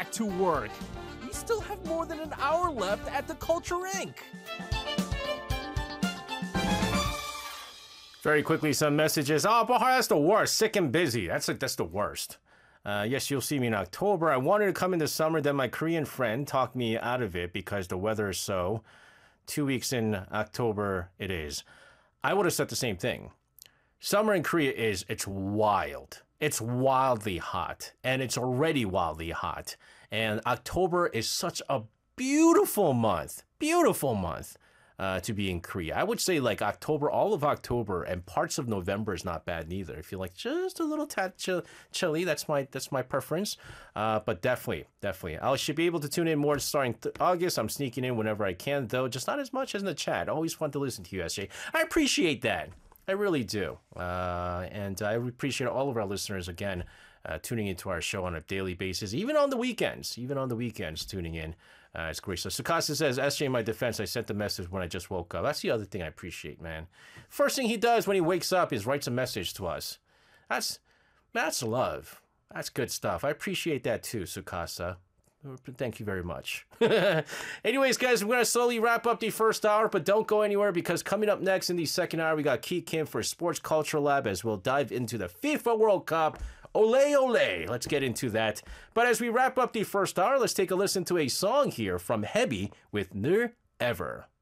back to work. We still have more than an hour left at the Culture Inc. Very quickly, some messages. Oh, Bahar, that's the worst. Sick and busy. That's the worst. Yes, you'll see me in October. I wanted to come in the summer, then my Korean friend talked me out of it because the weather is so. 2 weeks in October, it is. I would have said the same thing. Summer in Korea it's wild. It's wildly hot, and it's already wildly hot. And October is such a beautiful month to be in Korea. I would say like October, all of October, and parts of November is not bad neither. If you like just a little tad chilly, that's my preference. But definitely, I should be able to tune in more starting August. I'm sneaking in whenever I can, though, just not as much as in the chat. Always fun to listen to you, SJ. I appreciate that. I really do. And I appreciate all of our listeners, again, tuning into our show on a daily basis, even on the weekends, tuning in. It's great. So Sukasa says, SJ, in my defense, I sent the message when I just woke up. That's the other thing I appreciate, man. First thing he does when he wakes up is writes a message to us. That's love. That's good stuff. I appreciate that too, Sukasa. Thank you very much. Anyways, guys, we're going to slowly wrap up the first hour, but don't go anywhere because coming up next in the second hour, we got Ki Kim for Sports Culture Lab as we'll dive into the FIFA World Cup. Ole, ole. Let's get into that. But as we wrap up the first hour, let's take a listen to a song here from Hebi with Nur Ever.